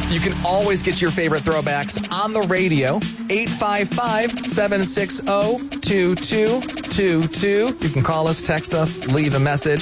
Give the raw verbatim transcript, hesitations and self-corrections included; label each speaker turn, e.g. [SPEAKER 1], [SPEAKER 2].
[SPEAKER 1] You can always get your favorite throwbacks on the radio. eight five five, seven six zero, two two two two. You can call us, text us, leave a message.